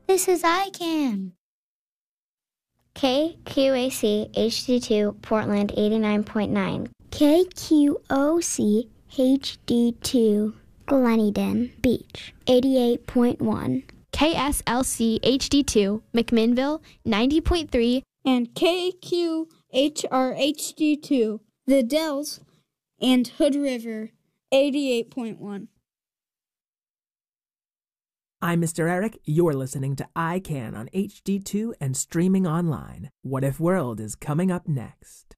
This is ICANN. KQAC HD2 Portland 89.9. KQOC HD2 Gleneden Beach 88.1. KSLC HD2 McMinnville 90.3. And KQHR HD2 The Dells and Hood River 88.1. I'm Mr. Eric. You're listening to ICANN on HD2 and streaming online. What If World is coming up next.